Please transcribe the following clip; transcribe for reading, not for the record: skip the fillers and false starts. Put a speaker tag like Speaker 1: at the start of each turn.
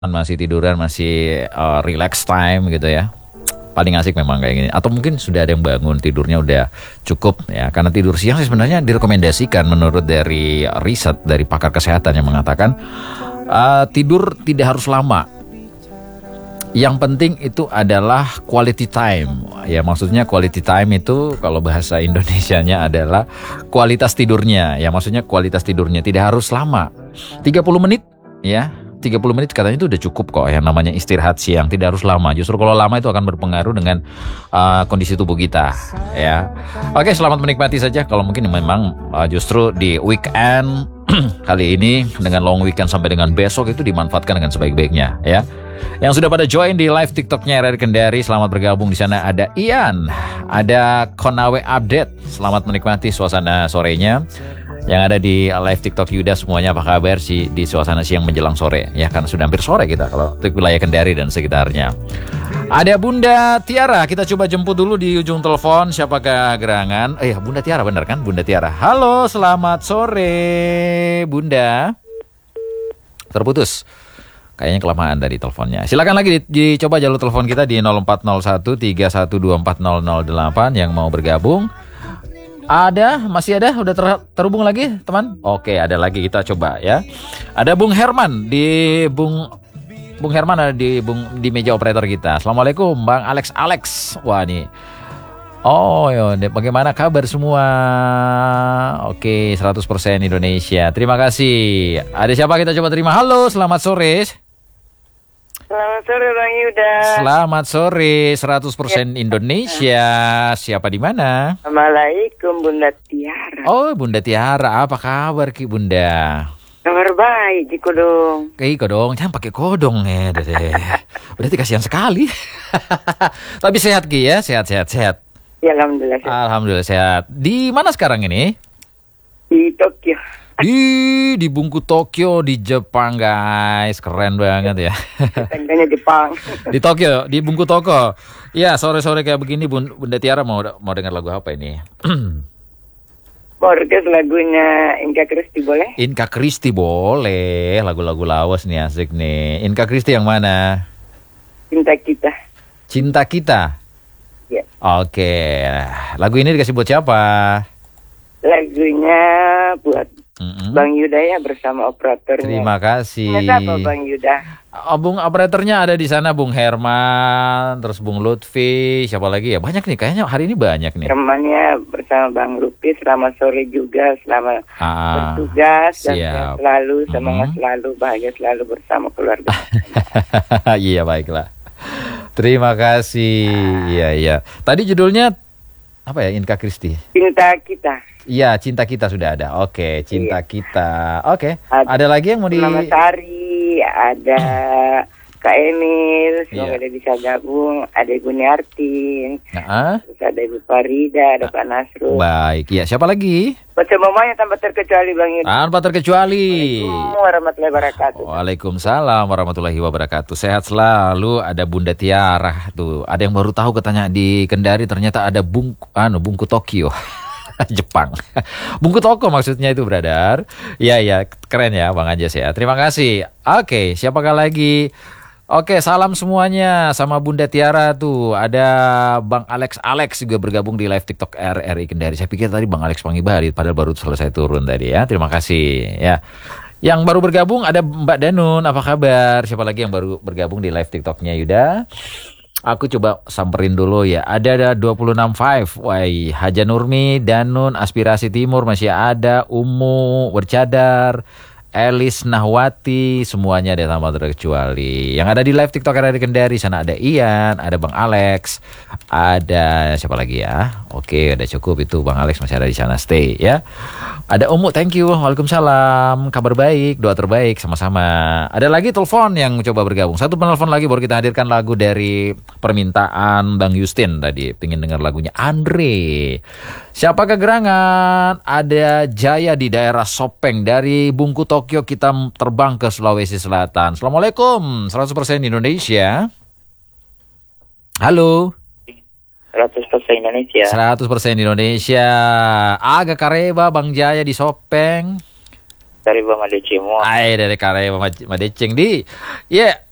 Speaker 1: masih tiduran, masih relax time gitu ya. Paling asik memang kayak gini. Atau mungkin sudah ada yang bangun tidurnya udah cukup ya. Karena tidur siang sih sebenarnya direkomendasikan menurut dari riset dari pakar kesehatan yang mengatakan tidur tidak harus lama. Yang penting itu adalah quality time. Ya maksudnya quality time itu kalau bahasa Indonesianya adalah kualitas tidurnya. Ya maksudnya kualitas tidurnya tidak harus lama. 30 menit ya. 30 menit katanya itu udah cukup kok yang namanya istirahat siang, tidak harus lama. Justru kalau lama itu akan berpengaruh dengan kondisi tubuh kita ya. Oke, selamat menikmati saja kalau mungkin memang justru di weekend kali ini dengan long weekend sampai dengan besok itu dimanfaatkan dengan sebaik-baiknya ya. Yang sudah pada join di live TikToknya RRI Kendari, selamat bergabung. Di sana ada Ian, ada Konawe Update. Selamat menikmati suasana sorenya. Yang ada di live TikTok Yuda, semuanya apa kabar sih di suasana siang menjelang sore ya, karena sudah hampir sore kita kalau di wilayah Kendari dan sekitarnya. Ada Bunda Tiara, kita coba jemput dulu di ujung telepon. Siapakah gerangan? Bunda Tiara benar kan? Bunda Tiara. Halo, selamat sore Bunda. Terputus. Kayaknya kelamaan tadi teleponnya. Silakan lagi dicoba jalur telepon kita di 0401 3124008 yang mau bergabung. Masih ada, udah terhubung lagi teman? Oke, ada lagi, kita coba ya. Ada Bung Herman Bung Herman ada di meja operator kita. Assalamualaikum Bang Alex. Wah nih. Oh ya, bagaimana kabar semua? Oke, 100% Indonesia. Terima kasih. Ada siapa kita coba terima? Halo, selamat sore.
Speaker 2: Selamat sore Bang Yuda.
Speaker 1: Selamat sore, 100% Indonesia. Siapa di mana?
Speaker 2: Assalamualaikum Bunda Tiara.
Speaker 1: Oh, Bunda Tiara, apa kabar Ki Bunda?
Speaker 2: Kabar baik di Kodong.
Speaker 1: Kodong, jangan pakai kodong ya. Berarti kasihan sekali. Tapi sehat Ki ya, sehat.
Speaker 2: Ya alhamdulillah.
Speaker 1: Alhamdulillah sehat. Di mana sekarang ini?
Speaker 2: Di Tokyo.
Speaker 1: Di Bungku Tokyo di Jepang guys, keren banget ya.
Speaker 2: Tandanya Jepang.
Speaker 1: Di Tokyo, di Bungku Tokyo. Ya sore-sore kayak begini Bunda Tiara mau dengar lagu apa ini?
Speaker 2: Mau request lagunya Inka Kristi boleh?
Speaker 1: Inka Kristi boleh, lagu-lagu lawas nih asik nih. Inka Kristi yang mana?
Speaker 2: Cinta Kita.
Speaker 1: Cinta Kita.
Speaker 2: Ya.
Speaker 1: Oke, lagu ini dikasih buat siapa?
Speaker 2: Lagunya buat Bang Yuda ya bersama operatornya.
Speaker 1: Terima kasih.
Speaker 2: Siapa Bang Yuda?
Speaker 1: Bung operatornya ada di sana, Bung Herman, terus Bung Lutfi, siapa lagi ya? Banyak nih, kayaknya hari ini banyak nih.
Speaker 2: Temannya bersama Bang Rupi, selamat sore juga, selamat bertugas dan selalu semangat selalu, bahagia selalu bersama keluarga.
Speaker 1: Iya baiklah. Terima kasih. Iya. Tadi judulnya apa ya? Inka Kristi.
Speaker 2: Cinta Kita.
Speaker 1: Iya, Cinta Kita sudah ada. Oke, Cinta Kita. Oke. Ada lagi yang mau di
Speaker 2: Mama Sari, ada Kak Emil, semoga dia bisa gabung, ada Ibu Niartin, terus ada Ibu Farida, ada Pak Nasrul.
Speaker 1: Baik, ya siapa lagi?
Speaker 2: Buat semuanya tanpa terkecuali Bang Yuda.
Speaker 1: Tanpa terkecuali.
Speaker 2: Waalaikumsalam warahmatullahi wabarakatuh.
Speaker 1: Waalaikumsalam warahmatullahi wabarakatuh. Sehat selalu. Ada Bunda Tiara tuh. Ada yang baru tahu katanya di Kendari ternyata ada Bungku Tokyo. Jepang. Bungku Toko maksudnya itu, brother. Iya, keren ya Bang Anjas ya. Terima kasih. Oke, siapakah lagi? Oke, salam semuanya sama Bunda Tiara tuh. Ada Bang Alex juga bergabung di live TikTok RRI Kendari. Saya pikir tadi Bang Alex Pangibari, padahal baru selesai turun tadi ya. Terima kasih ya. Yang baru bergabung ada Mbak Danun, apa kabar? Siapa lagi yang baru bergabung di live TikToknya Yuda? Aku coba samperin dulu ya. Ada 26.5. Wah, Haja Nurmi, Danun, Aspirasi Timur masih ada, Umu, Bercadar, Elis Nahwati, semuanya ada tanpa terkecuali. Yang ada di live TikTok RRI Kendari, sana ada Ian, ada Bang Alex, ada siapa lagi ya? Oke, udah cukup itu Bang Alex masih ada di sana, stay ya. Ada Umu, thank you. Waalaikumsalam. Kabar baik, doa terbaik sama-sama. Ada lagi telepon yang coba bergabung. Satu penelpon lagi baru kita hadirkan lagu dari permintaan Bang Justin tadi. Pengen dengar lagunya Andre. Siapa kegerangan? Ada Jaya di daerah Sopeng. Dari Bungku Tokyo kita terbang ke Sulawesi Selatan. Assalamualaikum. 100% Indonesia. Halo.
Speaker 2: 100% Indonesia.
Speaker 1: 100% Indonesia. Agak Kareba Bang Jaya di Sopeng.
Speaker 2: Dari Bang Madeceng.
Speaker 1: Dari Kareba Madeceng di. Ya,